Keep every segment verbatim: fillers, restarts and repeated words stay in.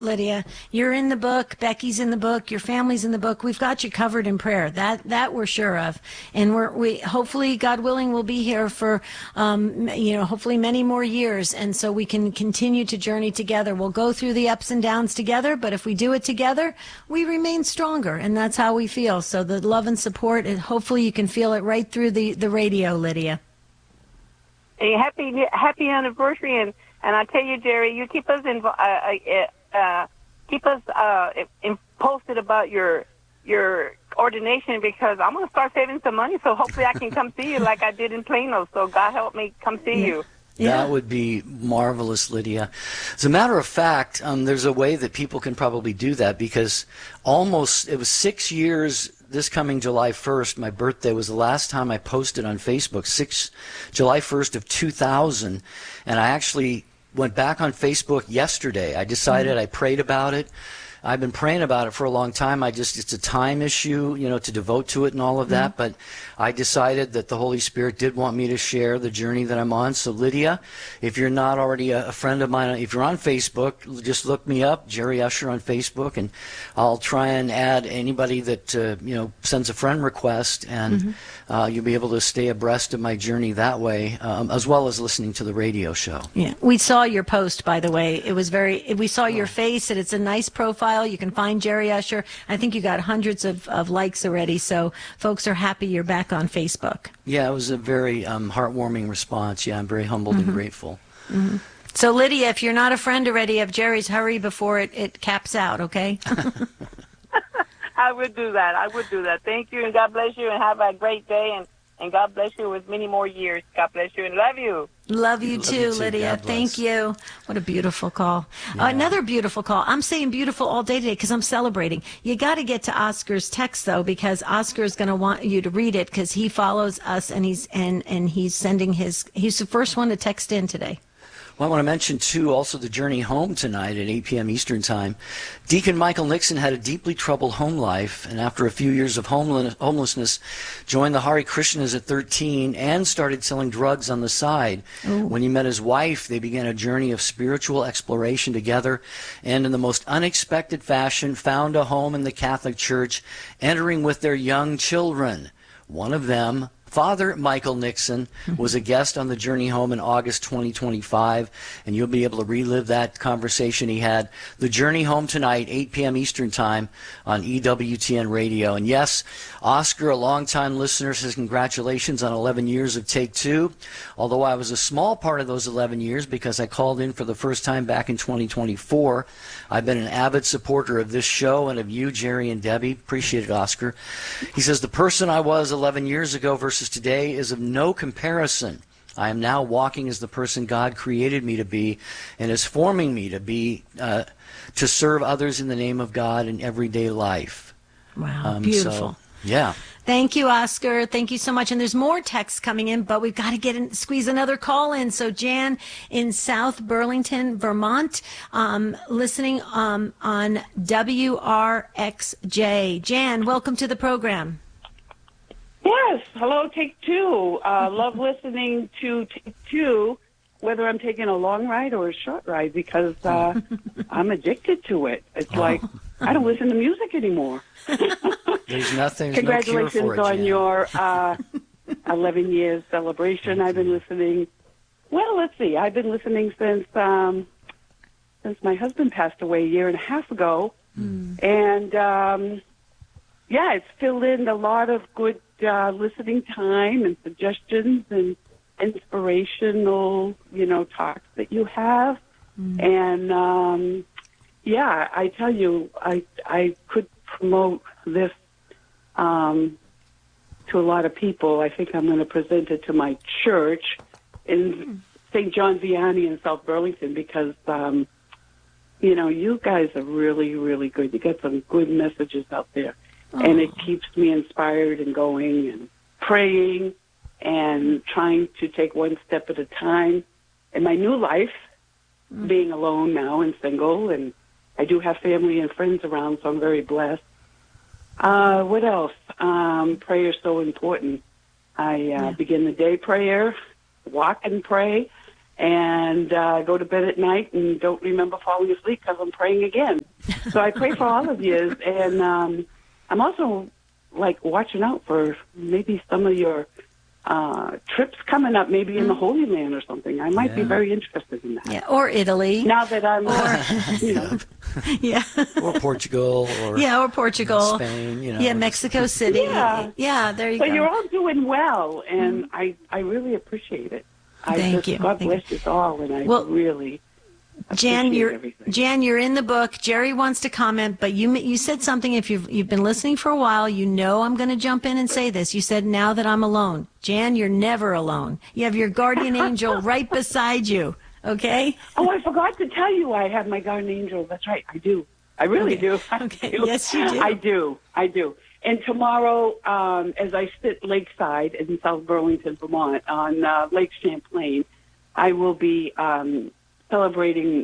Lydia, you're in the book. Becky's in the book. Your family's in the book. We've got you covered in prayer. That that we're sure of, and we're we hopefully, God willing, we'll be here for um, you know hopefully many more years, and so we can continue to journey together. We'll go through the ups and downs together, but if we do it together, we remain stronger, and that's how we feel. So the love and support, and hopefully you can feel it right through the the radio, Lydia. Hey, happy happy anniversary, and and I tell you, Jerry, you keep us involved. Uh, uh, Uh, keep us uh, in, posted about your your ordination, because I'm going to start saving some money, so hopefully I can come see you like I did in Plano. So God help me come see yeah. you. Yeah. That would be marvelous, Lydia. As a matter of fact, um, there's a way that people can probably do that, because almost, it was six years this coming July first, my birthday was the last time I posted on Facebook, six, July first of two thousand, and I actually went back on Facebook yesterday. I decided, I prayed about it. I've been praying about it for a long time. I just, it's a time issue, you know, to devote to it and all of that. Mm-hmm. But I decided that the Holy Spirit did want me to share the journey that I'm on. So Lydia, if you're not already a, a friend of mine, if you're on Facebook, just look me up, Jerry Usher on Facebook, and I'll try and add anybody that, uh, you know, sends a friend request, and mm-hmm. uh, you'll be able to stay abreast of my journey that way, um, as well as listening to the radio show. Yeah, we saw your post, by the way. It was very, we saw your oh. face, and it's a nice profile. You can find Jerry Usher. I think you got hundreds of, of likes already, so folks are happy you're back on Facebook. Yeah, it was a very um, heartwarming response. Yeah, I'm very humbled mm-hmm. and grateful. Mm-hmm. So, Lydia, if you're not a friend already of Jerry's, hurry before it, it caps out, okay? I would do that. I would do that. Thank you, and God bless you, and have a great day, and And God bless you with many more years. God bless you and love you. Love you, love too, you too, Lydia. Thank you. What a beautiful call. Yeah. Uh, another beautiful call. I'm saying beautiful all day today because I'm celebrating. You got to get to Oscar's text, though, because Oscar is going to want you to read it, because he follows us, and he's and, and he's sending his, he's the first one to text in today. Well, I want to mention, too, also the journey home tonight at eight p.m. Eastern Time. Deacon Michael Nixon had a deeply troubled home life, and after a few years of homelessness, joined the Hare Krishnas at thirteen and started selling drugs on the side. Ooh. When he met his wife, they began a journey of spiritual exploration together, and in the most unexpected fashion, found a home in the Catholic Church, entering with their young children. One of them, Father Michael Nixon, was a guest on the Journey Home in August twenty twenty-five, and you'll be able to relive that conversation he had. The Journey Home tonight, eight p.m. Eastern Time on E W T N Radio. And yes, Oscar, a longtime listener, says congratulations on eleven years of Take Two. Although I was a small part of those eleven years because I called in for the first time back in twenty twenty-four, I've been an avid supporter of this show and of you, Jerry and Debbie. Appreciate it, Oscar. He says, the person I was eleven years ago versus today is of no comparison. I am now walking as the person God created me to be, and is forming me to be, uh, to serve others in the name of God in everyday life. Wow, um, beautiful. So, yeah. Thank you, Oscar. Thank you so much. And there's more texts coming in, but we've got to get in, squeeze another call in. So Jan in South Burlington, Vermont, um, listening um, on W R X J. Jan, welcome to the program. Yes. Hello, Take Two. Uh, love listening to Take Two, whether I'm taking a long ride or a short ride, because uh, I'm addicted to it. It's like I don't listen to music anymore. There's nothing. Congratulations no cure for it, on Jan. your uh, eleven years celebration. I've been listening. Well, let's see. I've been listening since um, since my husband passed away a year and a half ago, mm. and um, yeah, it's filled in a lot of good uh, listening time and suggestions and inspirational, you know, talks that you have, mm. and um, yeah, I tell you, I I could promote this um, to a lot of people. I think I'm going to present it to my church in Saint John Vianney in South Burlington, because um, you know, you guys are really, really good. You get some good messages out there, oh. and it keeps me inspired and going and praying and trying to take one step at a time in my new life, mm. being alone now and single, and I do have family and friends around, so I'm very blessed. Uh, what else? Um, prayer is so important. I uh, yeah. begin the day prayer, walk and pray, and uh, go to bed at night and don't remember falling asleep because I'm praying again. So I pray for all of you, and um, I'm also like watching out for maybe some of your uh, trips coming up, maybe in the Holy Land or something. I might Yeah. be very interested in that. Yeah, or Italy. Now that I'm, uh, you know, Yeah. Or Portugal, or Yeah, or Portugal. Spain, you know. Yeah, Mexico City. Yeah. Yeah, there you but go. you're all doing well, and I, I really appreciate it. I Thank just, you. God Thank bless you all, and I Well, really Jan, appreciate you're everything. Jan, you're in the book. Jerry wants to comment, but you you said something. If you've you've been listening for a while, you know I'm going to jump in and say this. You said, "Now that I'm alone." Jan, you're never alone. You have your guardian angel right beside you. Okay. Oh, I forgot to tell you I have my guardian angel. That's right, I do. I really Okay. do. I Okay. do. Yes, you do. I do. I do. And tomorrow, um, as I sit lakeside in South Burlington, Vermont, on uh, Lake Champlain, I will be um, celebrating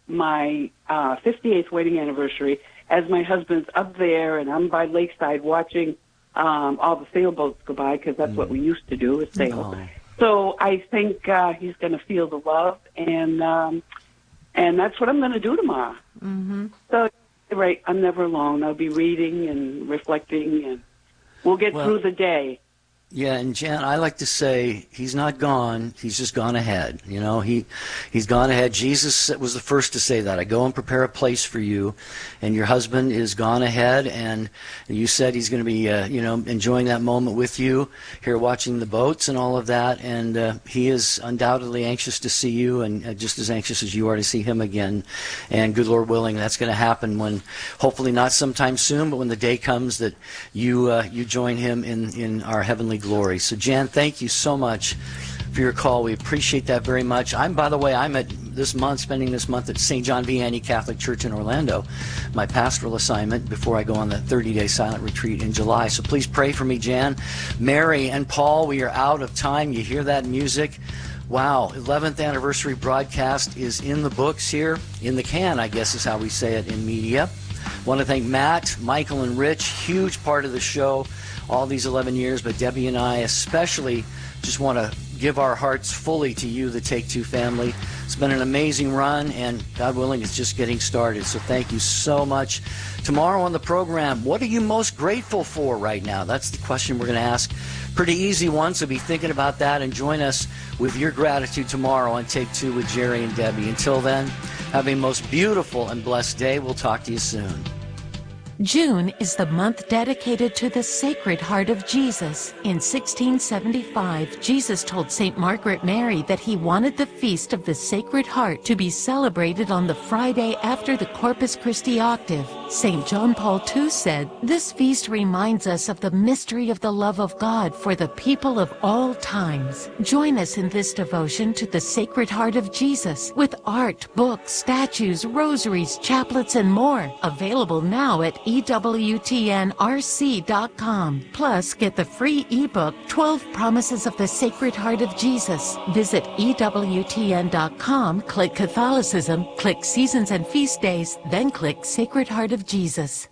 my uh, fifty-eighth wedding anniversary as my husband's up there and I'm by lakeside watching um, all the sailboats go by, because that's mm. what we used to do, is sail. Oh. So I think uh, he's going to feel the love, and um, and that's what I'm going to do tomorrow. Mm-hmm. So, right, I'm never alone. I'll be reading and reflecting, and we'll get well, through the day. Yeah, and Jan, I like to say he's not gone. He's just gone ahead. You know, he he's gone ahead. Jesus was the first to say that. I go and prepare a place for you, and your husband is gone ahead. And you said he's going to be, uh, you know, enjoying that moment with you here, watching the boats and all of that. And uh, he is undoubtedly anxious to see you, and uh, just as anxious as you are to see him again. And good Lord willing, that's going to happen when, hopefully not sometime soon, but when the day comes that you uh, you join him in in our heavenly glory. So Jan, thank you so much for your call. We appreciate that very much. I'm, by the way, I'm at this month, spending this month at Saint John Vianney Catholic Church in Orlando, my pastoral assignment before I go on the thirty-day silent retreat in July. So please pray for me, Jan. Mary and Paul, we are out of time. You hear that music? Wow, eleventh anniversary broadcast is in the books here, in the can, I guess is how we say it in media. Want to thank Matt, Michael, and Rich, huge part of the show all these eleven years, but Debbie and I especially just want to give our hearts fully to you, the Take Two family. It's been an amazing run, and God willing, it's just getting started. So thank you so much. Tomorrow on the program, what are you most grateful for right now? That's the question we're going to ask. Pretty easy one, so be thinking about that, and join us with your gratitude tomorrow on Take Two with Jerry and Debbie. Until then, have a most beautiful and blessed day. We'll talk to you soon. June is the month dedicated to the Sacred Heart of Jesus. In sixteen seventy-five, Jesus told Saint Margaret Mary that he wanted the Feast of the Sacred Heart to be celebrated on the Friday after the Corpus Christi octave. Saint John Paul the Second said, "This feast reminds us of the mystery of the love of God for the people of all times." Join us in this devotion to the Sacred Heart of Jesus with art, books, statues, rosaries, chaplets, and more. Available now at E W T N R C dot com. Plus, get the free ebook, twelve Promises of the Sacred Heart of Jesus. Visit E W T N dot com, click Catholicism, click Seasons and Feast Days, then click Sacred Heart of Jesus.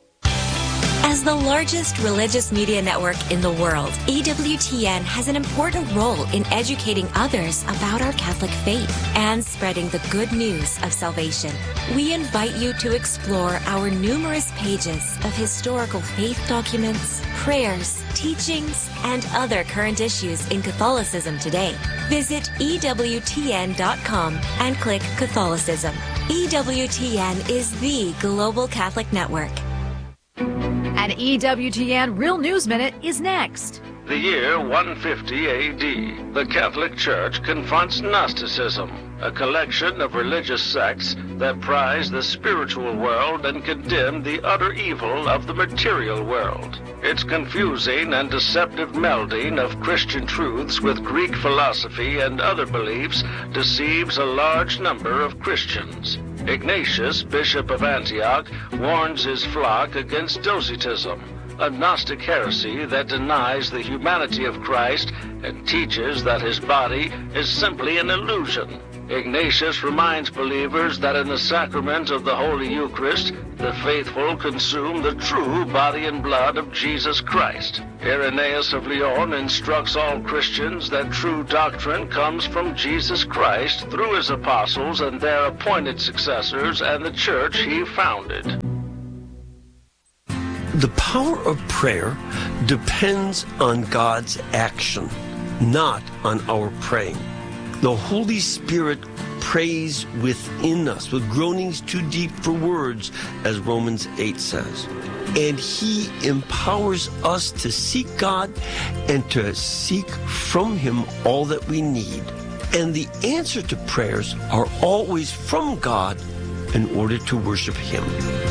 As the largest religious media network in the world, E W T N has an important role in educating others about our Catholic faith and spreading the good news of salvation. We invite you to explore our numerous pages of historical faith documents, prayers, teachings, and other current issues in Catholicism today. Visit E W T N dot com and click Catholicism. E W T N is the global Catholic network. An E W T N Real News Minute is next. The year one fifty A D, the Catholic Church confronts Gnosticism, a collection of religious sects that prize the spiritual world and condemn the utter evil of the material world. Its confusing and deceptive melding of Christian truths with Greek philosophy and other beliefs deceives a large number of Christians. Ignatius, Bishop of Antioch, warns his flock against Docetism, a Gnostic heresy that denies the humanity of Christ and teaches that his body is simply an illusion. Ignatius reminds believers that in the sacrament of the Holy Eucharist, the faithful consume the true body and blood of Jesus Christ. Irenaeus of Lyon instructs all Christians that true doctrine comes from Jesus Christ through his apostles and their appointed successors and the church he founded. The power of prayer depends on God's action, not on our praying. The Holy Spirit prays within us with groanings too deep for words, as Romans eight says. And he empowers us to seek God and to seek from him all that we need. And the answer to prayers are always from God in order to worship him.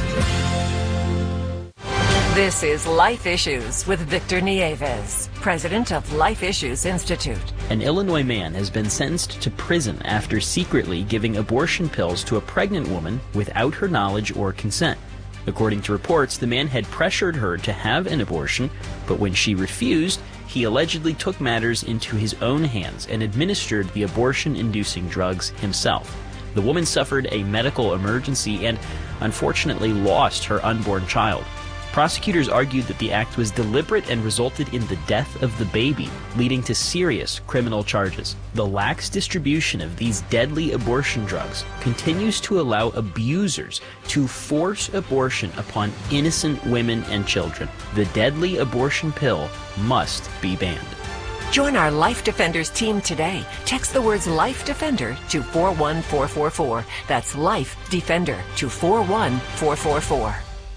This is Life Issues with Victor Nieves, president of Life Issues Institute. An Illinois man has been sentenced to prison after secretly giving abortion pills to a pregnant woman without her knowledge or consent. According to reports, the man had pressured her to have an abortion, but when she refused, he allegedly took matters into his own hands and administered the abortion-inducing drugs himself. The woman suffered a medical emergency and unfortunately lost her unborn child. Prosecutors argued that the act was deliberate and resulted in the death of the baby, leading to serious criminal charges. The lax distribution of these deadly abortion drugs continues to allow abusers to force abortion upon innocent women and children. The deadly abortion pill must be banned. Join our Life Defenders team today. Text the words Life Defender to four one four four four. That's Life Defender to four one four four four.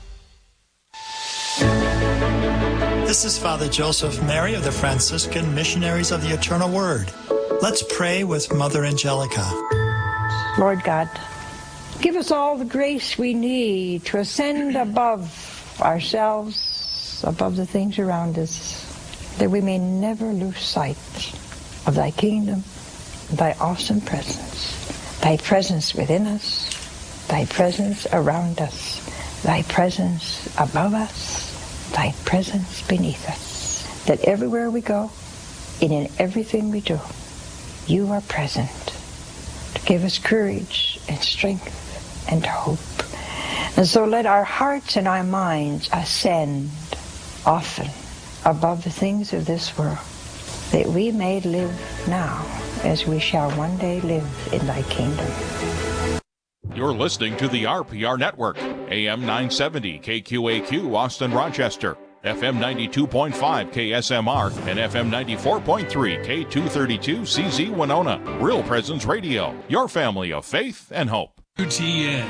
This is Father Joseph Mary of the Franciscan Missionaries of the Eternal Word. Let's pray with Mother Angelica. Lord God, give us all the grace we need to ascend above ourselves, above the things around us, that we may never lose sight of thy kingdom, thy awesome presence, thy presence within us, thy presence around us, thy presence above us, thy presence beneath us, that everywhere we go and in everything we do, you are present to give us courage and strength and hope. And so let our hearts and our minds ascend often above the things of this world, that we may live now as we shall one day live in thy kingdom. You're listening to the R P R Network, A M nine seventy K Q A Q, Austin, Rochester, F M ninety-two point five K S M R, and F M ninety-four point three K two thirty-two C Z Winona. Real Presence Radio, your family of faith and hope. U T N.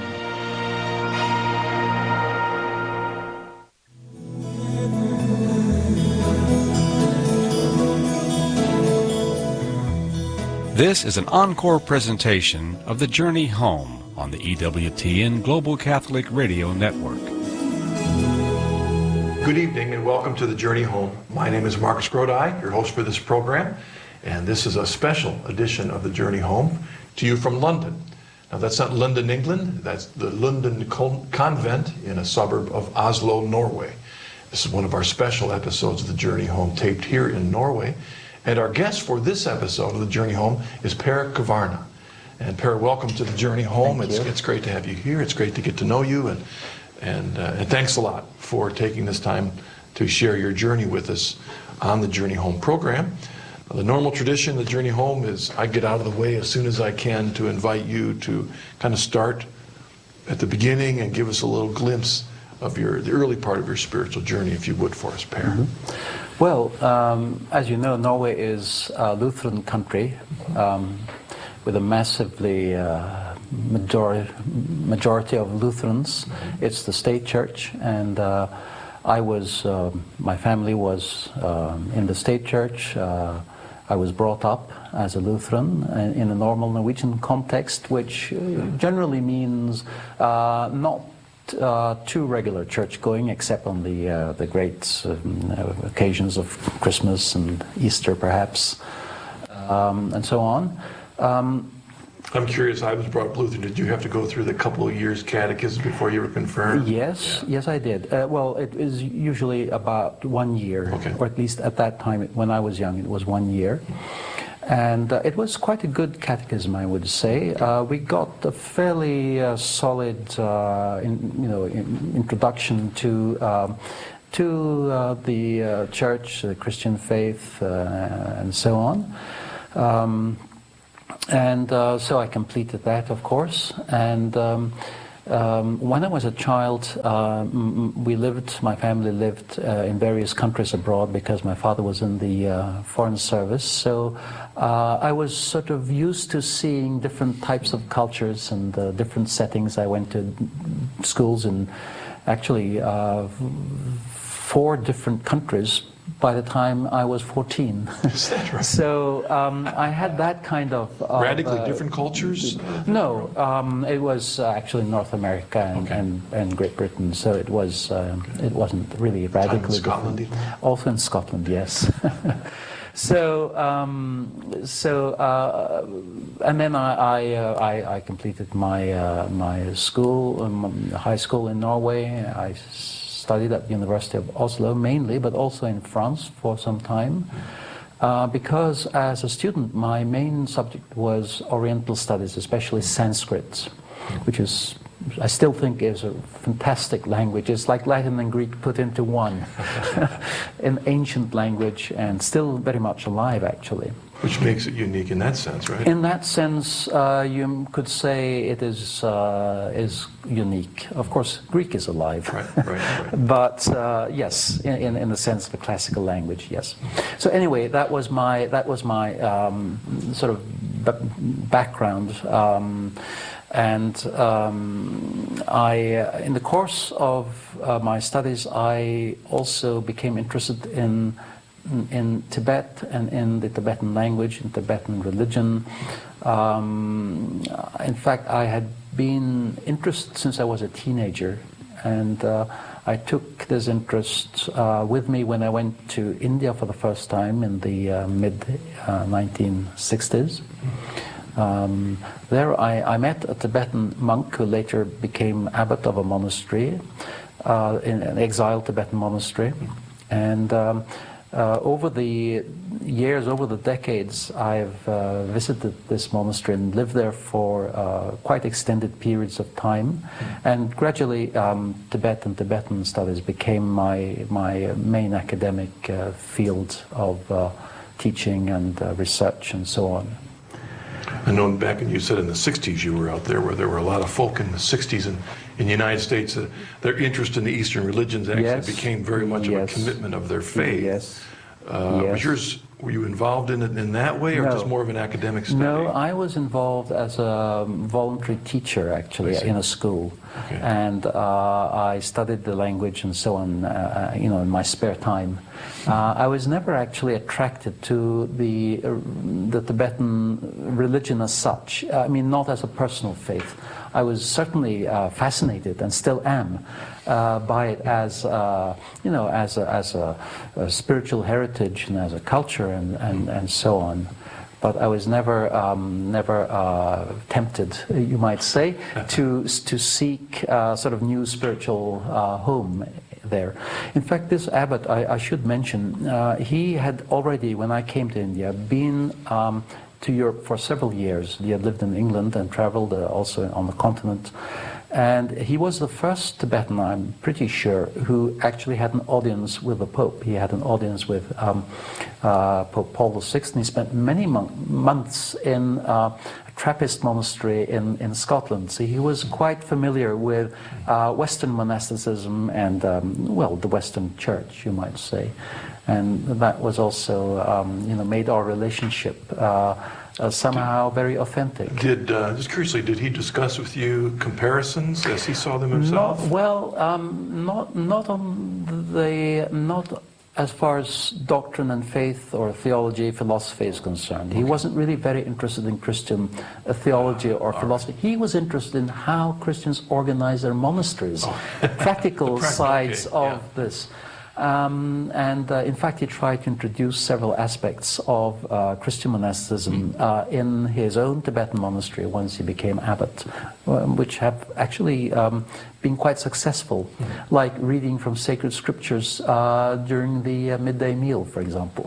This is an encore presentation of The Journey Home on the E W T N Global Catholic Radio Network. Good evening and welcome to The Journey Home. My name is Marcus Grodi, your host for this program, and this is a special edition of The Journey Home to you from London. Now that's not London, England, that's the London Convent in a suburb of Oslo, Norway. This is one of our special episodes of The Journey Home taped here in Norway, and our guest for this episode of The Journey Home is Per Kvarna. And Per, welcome to The Journey Home. It's, it's great to have you here. It's great to get to know you. And, and, uh, and thanks a lot for taking this time to share your journey with us on The Journey Home program. Uh, the normal tradition of The Journey Home is I get out of the way as soon as I can to invite you to kind of start at the beginning and give us a little glimpse of your the early part of your spiritual journey, if you would, for us, Per. Mm-hmm. Well, um, as you know, Norway is a Lutheran country. Um, with a massively uh, majority, majority of Lutherans. It's the state church, and uh, I was, uh, my family was uh, in the state church. Uh, I was brought up as a Lutheran in a normal Norwegian context, which generally means uh, not uh, too regular church going, except on the, uh, the great um, occasions of Christmas and Easter, perhaps, um, and so on. Um, I'm curious, I was brought up Lutheran. Did you have to go through the couple of years catechism before you were confirmed? Yes, yeah. yes I did. Uh, well, it is usually about one year, okay. Or at least at that time, when I was young, it was one year. And uh, it was quite a good catechism, I would say. Uh, we got a fairly uh, solid, uh, in, you know, in introduction to um, to uh, the uh, church, the Christian faith, uh, and so on. Um, and uh, so I completed that, of course. And um, Um, when I was a child, uh, we lived, my family lived uh, in various countries abroad because my father was in the uh, Foreign Service. So uh, I was sort of used to seeing different types of cultures and uh, different settings. I went to schools in actually uh, four different countries by the time I was fourteen. Is that right? So um, I had that kind of... of Radically uh, different cultures? No, um, it was uh, actually North America and, Okay. and, and Great Britain, so it, was, uh, it wasn't really radically in Scotland different. even? Also in Scotland, yes. So, um, so, uh, and then I, I, uh, I, I completed my, uh, my school, um, high school in Norway. I studied at the University of Oslo mainly, but also in France for some time. Uh, because as a student, my main subject was Oriental studies, especially Sanskrit, which is, I still think, is a fantastic language. It's like Latin and Greek put into one. An ancient language and still very much alive, actually. Which makes it unique in that sense, right? In that sense, uh, you could say it is uh, is unique. Of course, Greek is alive. Right, right, right. But uh, yes, in, in, in the sense of a classical language, yes. So anyway, that was my that was my um, sort of b background. Um, And um, I, uh, in the course of uh, my studies, I also became interested in, in in Tibet and in the Tibetan language and Tibetan religion. Um, in fact, I had been interested since I was a teenager, and uh, I took this interest uh, with me when I went to India for the first time in the uh, mid uh, nineteen sixties. Um, there I, I met a Tibetan monk who later became abbot of a monastery, uh, in an exiled Tibetan monastery. And um, uh, over the years, over the decades, I've uh, visited this monastery and lived there for uh, quite extended periods of time. And gradually um, Tibet and Tibetan studies became my, my main academic uh, field of uh, teaching and uh, research and so on. I know back, and you said in the sixties you were out there, where there were a lot of folk in the sixties in, in the United States, uh, their interest in the Eastern religions actually Yes. became very much Yes. of a commitment of their faith. Yes. Uh, Yes. Was yours, were you involved in it in that way, or No. just more of an academic study? No, I was involved as a voluntary teacher, actually, I see. in a school. Okay. And uh, I studied the language and so on, uh, you know, in my spare time. Uh, I was never actually attracted to the, uh, the Tibetan religion as such. I mean, not as a personal faith. I was certainly uh, fascinated, and still am, uh, by it as, uh, you know, as a, as a, a spiritual heritage and as a culture and, and, and so on. But I was never, um, never uh, tempted, you might say, to to seek uh, sort of new spiritual uh, home there. In fact, this abbot, I, I should mention, uh, he had already, when I came to India, been um, to Europe for several years. He had lived in England and traveled uh, also on the continent. And he was the first Tibetan, I'm pretty sure, who actually had an audience with the Pope. He had an audience with um, uh, Pope Paul the Sixth, and he spent many mon months in uh, a Trappist monastery in, in Scotland. So he was quite familiar with uh, Western monasticism and, um, well, the Western Church, you might say. And that was also, um, you know, made our relationship uh, Uh, somehow very authentic. Did, uh, just curiously, did he discuss with you comparisons as he saw them himself? Not, well, um, not, not on the, not as far as doctrine and faith or theology, philosophy is concerned. Okay. He wasn't really very interested in Christian uh, theology or philosophy. He was interested in how Christians organize their monasteries, oh. practical, practical sides okay. of yeah. this. Um, and uh, in fact, he tried to introduce several aspects of uh, Christian monasticism uh, in his own Tibetan monastery once he became abbot, um, which have actually um, been quite successful, mm-hmm. like reading from sacred scriptures uh, during the uh, midday meal, for example.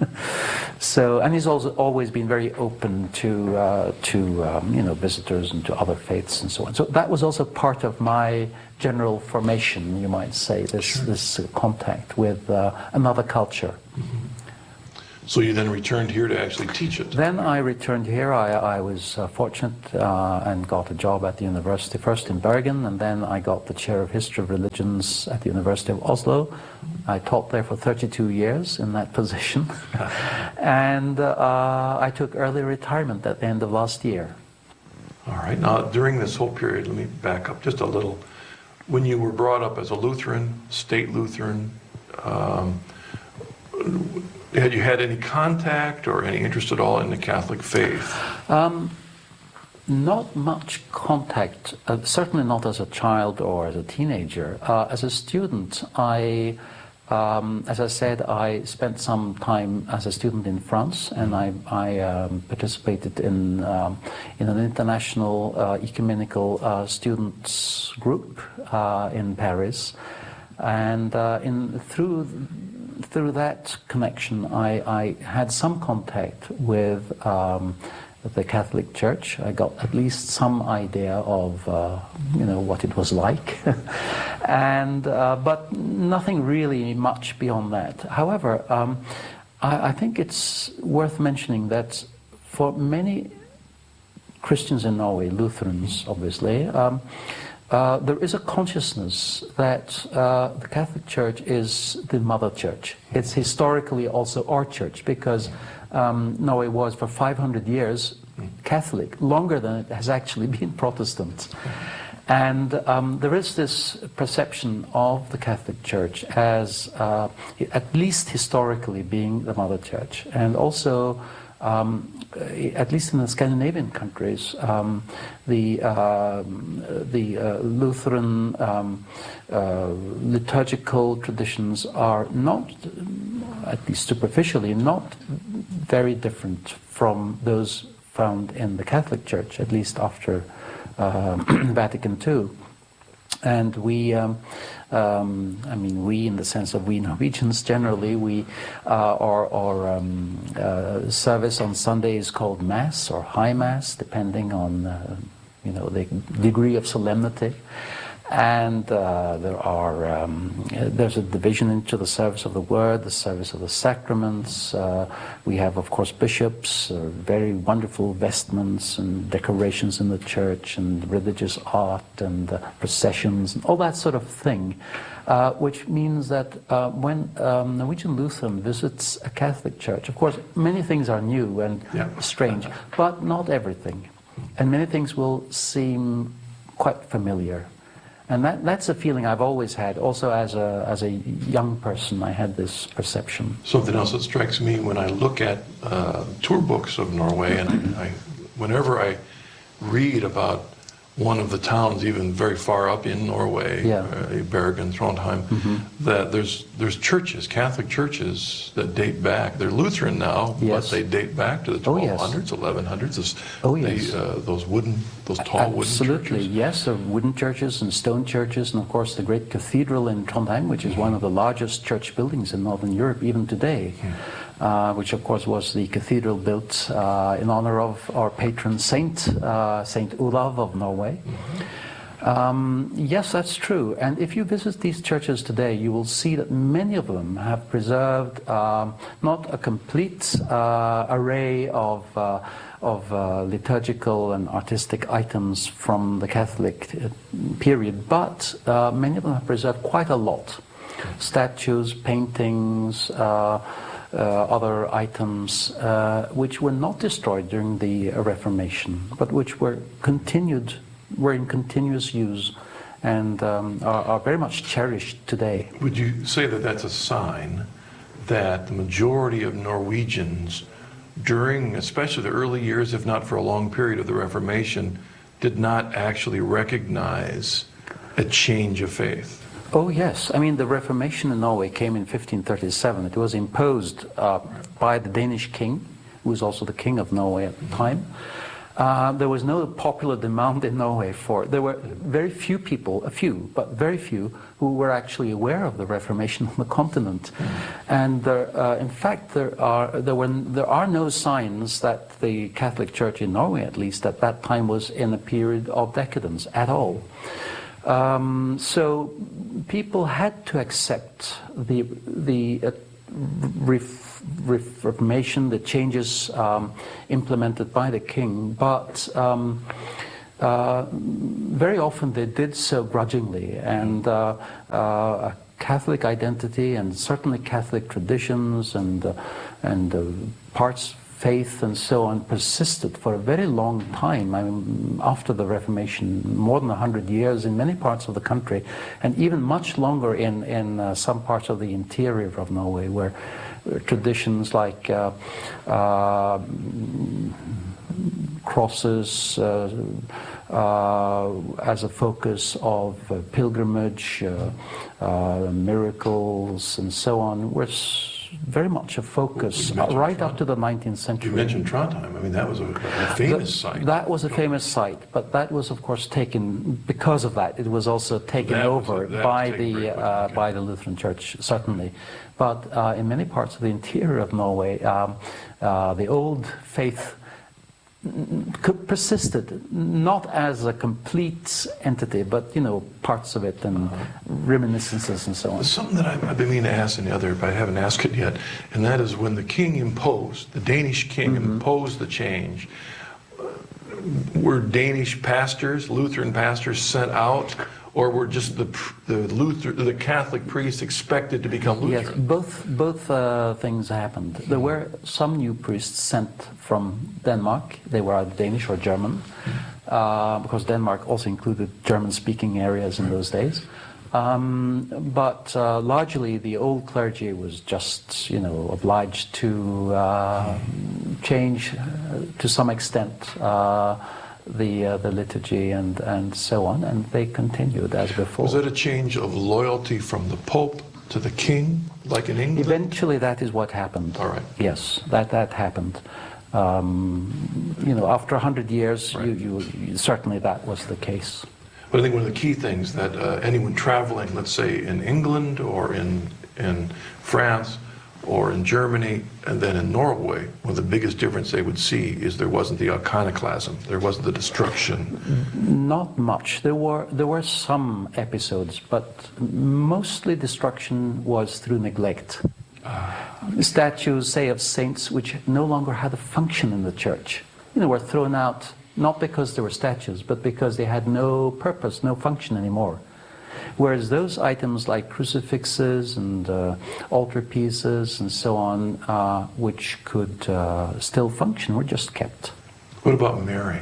So, and he's also always been very open to uh, to um, you know, visitors and to other faiths and so on. So that was also part of my general formation, you might say, this sure. this uh, contact with uh, another culture. Mm-hmm. So you then returned here to actually teach it? Then I returned here. I, I was uh, fortunate uh, and got a job at the university, first in Bergen, and then I got the chair of history of religions at the University of Oslo. I taught there for thirty-two years in that position. And uh, I took early retirement at the end of last year. All right. Now, during this whole period, let me back up just a little. When you were brought up as a Lutheran, state Lutheran, um, had you had any contact or any interest at all in the Catholic faith? Um, not much contact, uh, certainly not as a child or as a teenager. Uh, as a student, I, um, as I said, I spent some time as a student in France, and I, I um, participated in, um, in an international uh, ecumenical uh, students group uh, in Paris. And uh, in, through Through that connection, I, I had some contact with um, the Catholic Church. I got at least some idea of, uh, you know, what it was like, and uh, but nothing really much beyond that. However, um, I, I think it's worth mentioning that for many Christians in Norway, Lutherans, obviously. Um, Uh, there is a consciousness that uh, the Catholic Church is the mother church. It's historically also our church, because um, Norway was for five hundred years Catholic, longer than it has actually been Protestant. And um, there is this perception of the Catholic Church as, uh, at least historically, being the mother church. And also, Um, at least in the Scandinavian countries, um, the uh, the uh, Lutheran um, uh, liturgical traditions are not, at least superficially, not very different from those found in the Catholic Church, at least after uh, Vatican Two. And we, um, um, I mean, we in the sense of we Norwegians generally, we, uh, our, our um, uh, service on Sunday is called Mass or High Mass, depending on, uh, you know, the degree of solemnity. And uh, there are, um, there's a division into the service of the Word, the service of the sacraments. Uh, we have, of course, bishops, uh, very wonderful vestments and decorations in the church, and religious art and uh, processions and all that sort of thing. Uh, which means that uh, when um, Norwegian Lutheran visits a Catholic church, of course, many things are new and yeah. strange, but not everything. And many things will seem quite familiar. And that, that's a feeling I've always had. Also, as a as a young person, I had this perception. Something else that strikes me when I look at uh, tour books of Norway, and I, I, whenever I read about one of the towns, even very far up in Norway, yeah. uh, Bergen, Trondheim, mm-hmm. that there's there's churches, Catholic churches that date back. They're Lutheran now, yes. but they date back to the twelve hundreds, oh, yes. eleven hundreds. Those, oh yes, they, uh, those wooden, those tall Absolutely. wooden churches. Absolutely, yes, the wooden churches and stone churches, and of course the great cathedral in Trondheim, which is mm-hmm. one of the largest church buildings in Northern Europe even today. Mm-hmm. Uh, which of course was the cathedral built uh, in honor of our patron saint, uh, Saint Olav of Norway. Mm-hmm. um, yes, that's true. And if you visit these churches today, you will see that many of them have preserved um, not a complete uh, array of, uh, of uh, liturgical and artistic items from the Catholic period, but uh, many of them have preserved quite a lot. Statues, paintings, uh, Uh, other items uh, which were not destroyed during the uh, Reformation, but which were continued, were in continuous use, and um, are, are very much cherished today. Would you say that that's a sign that the majority of Norwegians, during especially the early years, if not for a long period of the Reformation, did not actually recognize a change of faith? Oh yes, I mean the Reformation in Norway came in fifteen thirty-seven. It was imposed uh, by the Danish king, who was also the king of Norway at the time. Uh, there was no popular demand in Norway for it. There were very few people, a few, but very few, who were actually aware of the Reformation on the continent. Mm-hmm. And there, uh, in fact, there are there were there are no signs that the Catholic Church in Norway, at least at that time, was in a period of decadence at all. Um, so people had to accept the the uh, ref Reformation, the changes um, implemented by the king, but um, uh, very often they did so grudgingly, and uh, uh, a Catholic identity and certainly Catholic traditions and uh, and uh, parts faith and so on persisted for a very long time. I mean, after the Reformation, more than a hundred years in many parts of the country, and even much longer in in uh, some parts of the interior of Norway, where traditions like uh, uh, crosses uh, uh, as a focus of uh, pilgrimage, uh, uh, miracles, and so on, were very much a focus uh, right Trondheim. Up to the nineteenth century. You mentioned Trondheim. I mean, that was a, a famous the, site. That was a famous site, but that was, of course, taken because of that. It was also taken that over was a, by the uh, okay. by the Lutheran Church, certainly. But uh, in many parts of the interior of Norway, um, uh, the old faith persisted, not as a complete entity, but, you know, parts of it and uh-huh. reminiscences and so on. There's something that I've been meaning to ask in the other, but I haven't asked it yet, and that is when the king imposed, the Danish king mm-hmm. imposed the change, were Danish pastors, Lutheran pastors, sent out, or were just the the Luther, the Catholic priests expected to become Lutheran? Yes, both both uh, things happened. There were some new priests sent from Denmark. They were either Danish or German, uh, because Denmark also included German-speaking areas in those days. Um, but uh, largely, the old clergy was just, you know, obliged to uh, change uh, to some extent. Uh, the uh, the liturgy and and so on, and they continued as before. Was it a change of loyalty from the Pope to the king, like in England? Eventually, that is what happened. All right. Yes, that that happened. Um, you know, after a hundred years, right. you, you, you certainly that was the case. But I think one of the key things that uh, anyone traveling, let's say in England or in in France, or in Germany, and then in Norway, one of the biggest difference they would see is there wasn't the iconoclasm, there wasn't the destruction. Not much. There were there were some episodes, but mostly destruction was through neglect. Uh, Statues, say, of saints which no longer had a function in the church, you know, were thrown out, not because they were statues, but because they had no purpose, no function anymore. Whereas those items like crucifixes and uh, altar pieces and so on, uh, which could uh, still function, were just kept. What about Mary?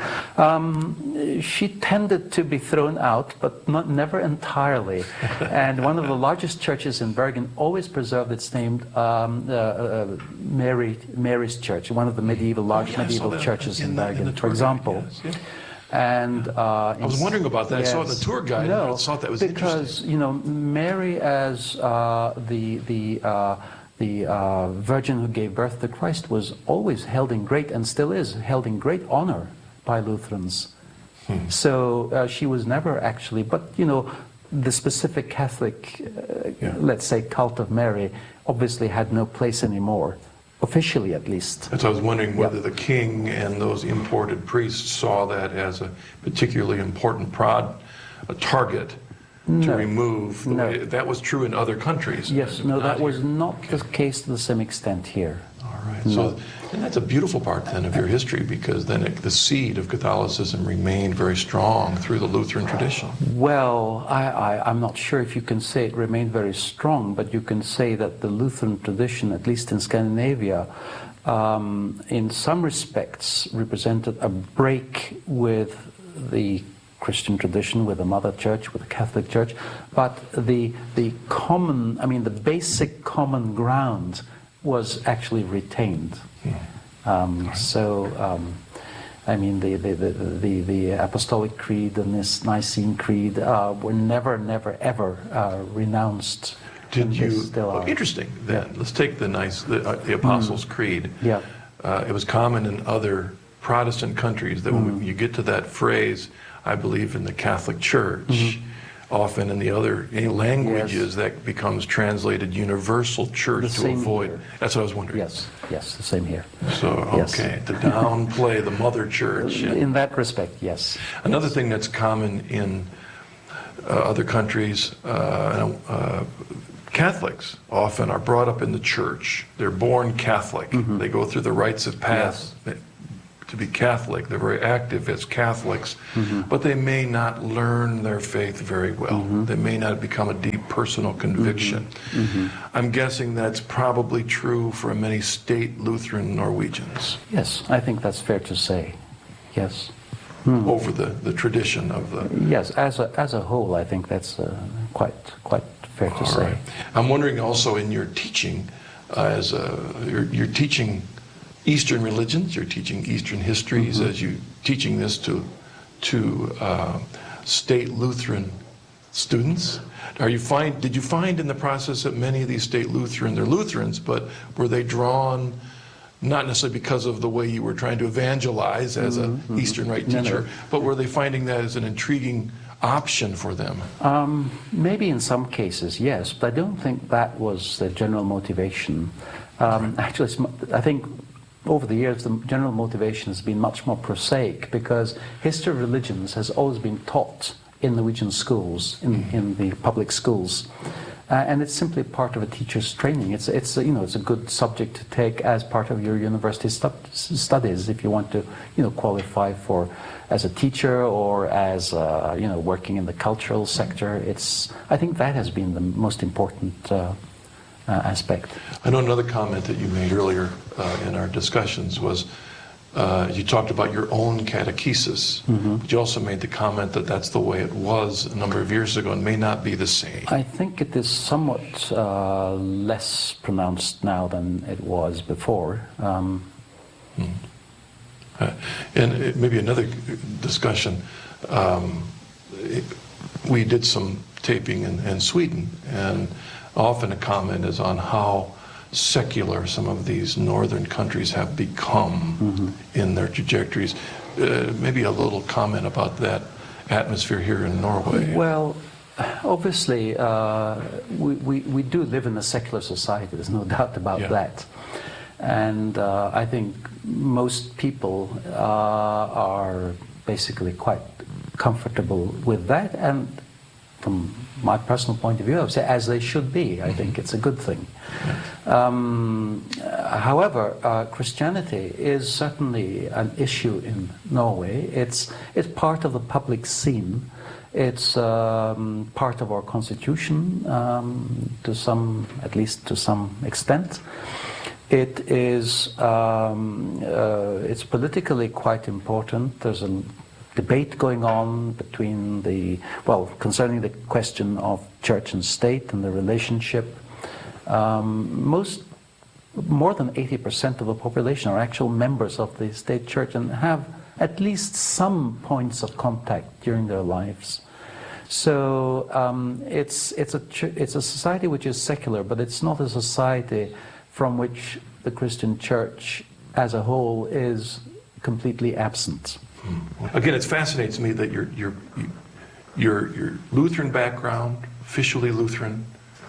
Um, she tended to be thrown out, but not never entirely. And one of the largest churches in Bergen always preserved its name, um, uh, uh, Mary, Mary's Church, one of the medieval, large oh, yeah, medieval churches in, in Bergen, in for example. Yes, yeah. And uh, I was wondering about that. Yes, I saw the tour guide. No, I thought that was because you know Mary as uh, the the uh, the uh, Virgin who gave birth to Christ was always held in great, and still is held in great honor by Lutherans. Hmm. So uh, she was never actually, but you know, the specific Catholic, uh, yeah. let's say, cult of Mary, obviously had no place anymore. Officially, at least. So I was wondering whether yep. the king and those imported priests saw that as a particularly important prod, a target no. to remove. No. Way, that was true in other countries. Yes, no, that here. was not okay. the case to the same extent here. All right. No. So and that's a beautiful part then of your history, because then it, the seed of Catholicism remained very strong through the Lutheran tradition. Well, I, I, I'm not sure if you can say it remained very strong, but you can say that the Lutheran tradition, at least in Scandinavia, um, in some respects represented a break with the Christian tradition, with the Mother Church, with the Catholic Church, but the the common, I mean, the basic common ground was actually retained. Um, so, um, I mean, the the, the the the Apostolic Creed and this Nicene Creed uh, were never, never, ever uh, renounced. Did you? Well, interesting. Then yeah. let's take the nice the, uh, the Apostles' mm. Creed. Yeah, uh, it was common in other Protestant countries that Mm-hmm. when you get to that phrase, I believe in the Catholic Church, Mm-hmm. often in the other any languages Yes. that becomes translated universal church The to same avoid. here. That's what I was wondering. Yes, yes, the same here. So, Yes. okay, to downplay the mother church. And In that respect, yes. another thing that's common in uh, other countries, uh, uh, Catholics often are brought up in the church. They're born Catholic. Mm-hmm. They go through the rites of path to be Catholic. They're very active as Catholics, Mm-hmm. but they may not learn their faith very well. Mm-hmm. They may not become a deep personal conviction. Mm-hmm. I'm guessing that's probably true for many state Lutheran Norwegians. Yes, I think that's fair to say. Yes. Over the, the tradition of the... Yes, as a, as a whole, I think that's uh, quite quite fair to All say. right. I'm wondering also in your teaching, uh, as a, you're, you're teaching Eastern religions, you're teaching Eastern histories, Mm-hmm. as you teaching this to to uh, state Lutheran students. Are you find did you find in the process that many of these state Lutheran, they're Lutherans, but were they drawn? Not necessarily because of the way you were trying to evangelize as an Mm-hmm. Eastern Rite No, no. teacher, but were they finding that as an intriguing option for them? Um, maybe in some cases, yes, but I don't think that was the general motivation. Um, actually, it's mo- I think over the years the general motivation has been much more prosaic because history of religions has always been taught in Norwegian schools, in, in the public schools. Uh, and it's simply part of a teacher's training. It's, it's a, you know, it's a good subject to take as part of your university stu- studies if you want to, you know, qualify for as a teacher or as, uh, you know, working in the cultural sector. It's, I think that has been the most important uh, uh, aspect. I know another comment that you made earlier uh, in our discussions was uh, you talked about your own catechesis, Mm-hmm. but you also made the comment that that's the way it was a number of years ago and may not be the same. I think it is somewhat uh, less pronounced now than it was before. Um, Hmm. Uh, and it, maybe another discussion. Um, it, we did some taping in, in Sweden, and often a comment is on how secular some of these northern countries have become Mm-hmm. in their trajectories. Uh, maybe a little comment about that atmosphere here in Norway. Well, obviously, uh, we, we, we do live in a secular society, there's no doubt about Yeah. that. And uh, I think most people uh, are basically quite comfortable with that. And from my personal point of view, I would say as they should be. I think it's a good thing. Um, however, uh, Christianity is certainly an issue in Norway. It's, it's part of the public scene. It's um, part of our constitution um, to some, at least to some extent. It is, um, uh, it's politically quite important. There's a debate going on between the, well, concerning the question of church and state and the relationship. Um, most, more than eighty percent of the population are actual members of the state church and have at least some points of contact during their lives. So um, it's, it's, a ch- it's a society which is secular, but it's not a society from which the Christian church as a whole is completely absent. Again, it fascinates me that your your your your Lutheran background, officially Lutheran,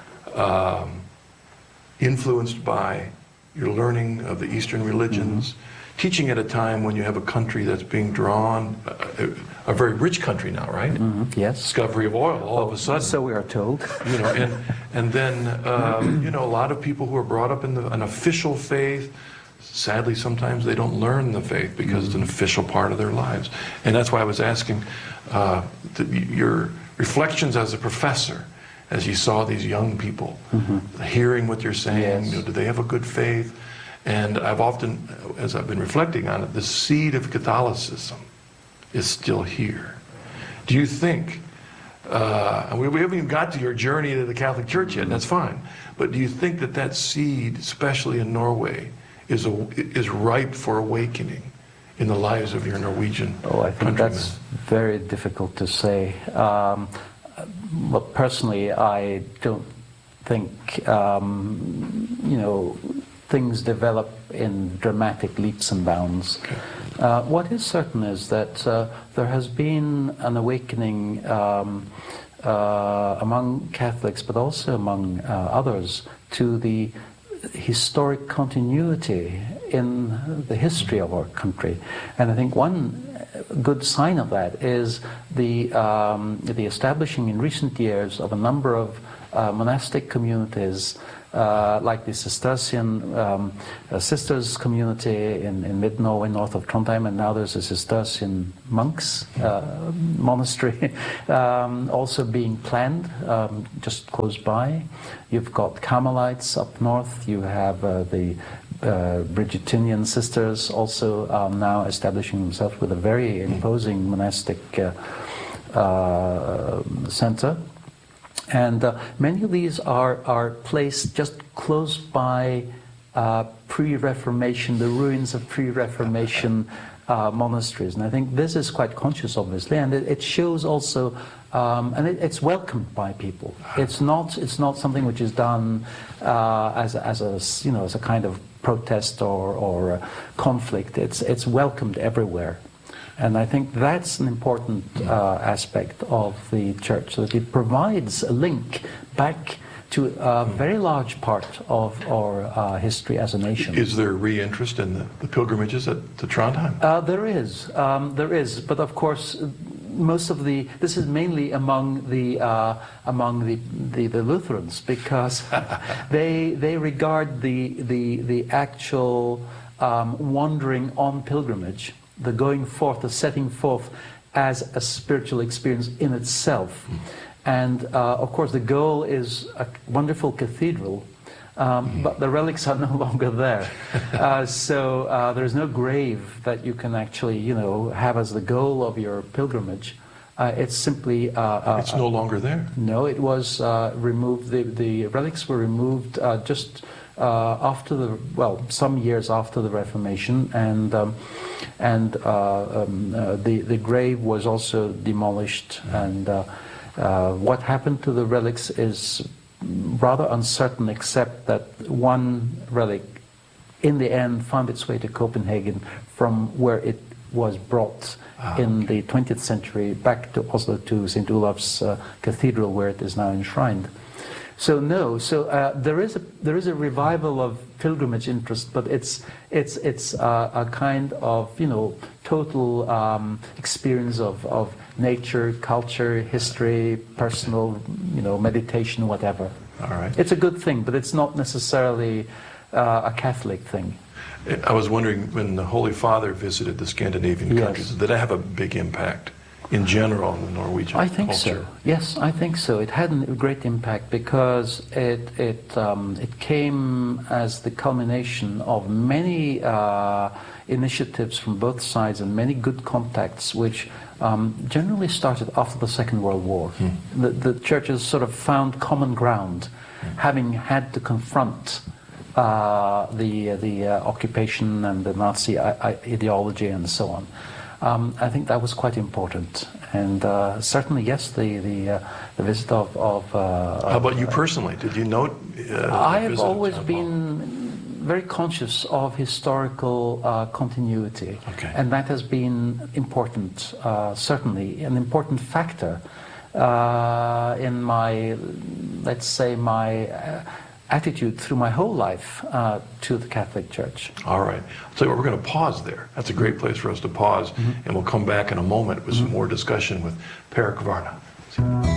um, influenced by your learning of the Eastern religions, mm-hmm. teaching at a time when you have a country that's being drawn, a, a very rich country now, right? Mm-hmm. Yes. Discovery of oil, all oh, of a sudden. So we are told. You know, and and then um, you know a lot of people who are brought up in the, an official faith. Sadly, sometimes they don't learn the faith because it's an official part of their lives. And that's why I was asking uh, the, your reflections as a professor, as you saw these young people, mm-hmm. hearing what you're saying, yes. you know, do they have a good faith? And I've often, as I've been reflecting on it, the seed of Catholicism is still here. Do you think, uh, and we, we haven't even got to your journey to the Catholic Church yet, and that's fine, but do you think that that seed, especially in Norway, is a, is ripe for awakening in the lives of your Norwegian Oh, I think countrymen? that's very difficult to say. Um, but personally, I don't think, um, you know, things develop in dramatic leaps and bounds. Okay. Uh, what is certain is that uh, there has been an awakening um, uh, among Catholics, but also among uh, others, to the historic continuity in the history of our country. And I think one good sign of that is the, um, the establishing in recent years of a number of uh, monastic communities, uh, like the Cistercian um, uh, Sisters community in, in mid-Norway, north of Trondheim, and now there's a Cistercian monks uh, monastery um, also being planned um, just close by. You've got Carmelites up north, you have uh, the uh, Bridgetinian sisters also um, now establishing themselves with a very imposing monastic uh, uh, center. And uh, many of these are, are placed just close by uh, pre-Reformation, the ruins of pre-Reformation uh, monasteries. And I think this is quite conscious, obviously, and it, it shows also, um, and it, it's welcomed by people. It's not, it's not something which is done uh, as, as, a, you know, as a kind of protest or, or a conflict. It's, it's welcomed everywhere. And I think that's an important uh, aspect of the church, that it provides a link back to a very large part of our uh, history as a nation. Is there re-interest in the, the pilgrimages at, to Trondheim? Uh, there is, um, there is, but of course, most of the, this is mainly among the uh, among the, the, the Lutherans, because they they regard the the the actual um, wandering on pilgrimage, the going forth, the setting forth, as a spiritual experience in itself. And uh, of course the goal is a wonderful cathedral, um, but the relics are no longer there. Uh, so uh, there's no grave that you can actually, you know, have as the goal of your pilgrimage. Uh, it's simply... Uh, uh, it's no longer there? No, it was uh, removed, the, the relics were removed uh, just uh, after the, well, some years after the Reformation, and um, and uh, um, uh, the, the grave was also demolished, and uh, uh, what happened to the relics is rather uncertain, except that one relic in the end found its way to Copenhagen from where it was brought ah, in okay. the twentieth century back to Oslo, to Saint Olav's uh, Cathedral, where it is now enshrined. So no, so uh, there is a there is a revival of pilgrimage interest, but it's it's it's uh, a kind of, you know, total um, experience of of nature, culture, history, personal, you know, meditation, whatever. All right. It's a good thing, but it's not necessarily uh, a Catholic thing. I was wondering, when the Holy Father visited the Scandinavian yes. countries, did that have a big impact in general in the Norwegian I think culture? so. Yes, I think so. It had a great impact because it it um, it came as the culmination of many uh, initiatives from both sides and many good contacts, which um, generally started after the Second World War. Hmm. The, the churches sort of found common ground, hmm. having had to confront uh, the the uh, occupation and the Nazi I ideology and so on. Um, I think that was quite important, and uh, certainly, yes, the the, uh, the visit of. of uh, How about you personally? Did you note? Uh, I have always been very conscious of historical uh, continuity, okay. and that has been important. Uh, certainly, an important factor uh, in my, let's say, my. Uh, attitude through my whole life uh, to the Catholic Church. All right. I'll tell you what, we're going to pause there. That's a great place for us to pause, mm-hmm. and we'll come back in a moment with mm-hmm. some more discussion with Per Kvarna.